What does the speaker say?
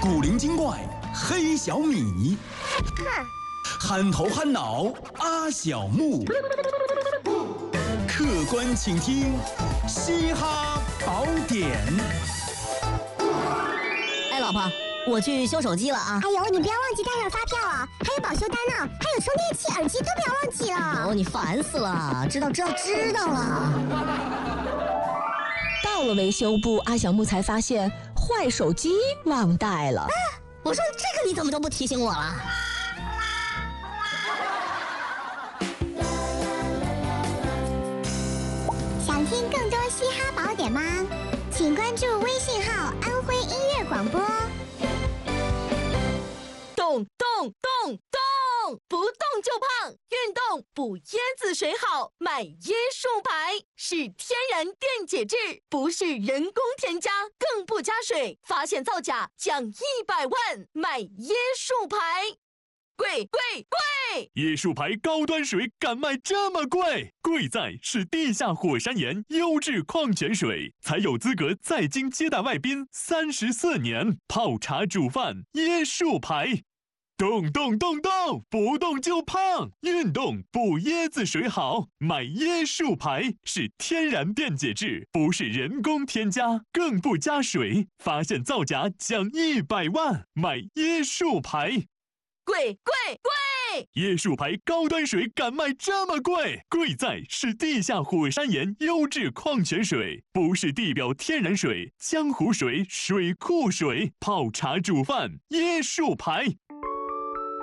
古灵精怪黑小米，憨头憨脑阿小木，客官请听嘻哈宝典。 哎，老婆，我去修手机了啊！ 哎呦，你不要忘记带上发票啊，还有保修单呢，还有充电器、耳机都不要忘记了。 哦，你烦死了！知道了。 到了维修部，阿小木才发现坏手机忘带了。 我说这个你怎么都不提醒我了？ 想听更多嘻哈宝典吗？请关注微信号“安徽音乐广播”。 动，不动就胖，运动补椰子水好，买椰树牌是天然电解质，不是人工添加，更不加水，发现造假奖100万，买椰树牌。贵！ 椰树牌高端水敢卖这么贵？贵在是地下火山岩优质矿泉水，才有资格在京接待外宾34年，泡茶煮饭椰树牌。动，不动就胖，运动补椰子水好，买椰树牌是天然电解质，不是人工添加，更不加水，发现造假奖100万，买椰树牌。 贵！ 椰树牌高端水敢卖这么贵？贵在是地下火山岩优质矿泉水，不是地表天然水、江湖水、水库水，泡茶煮饭椰树牌。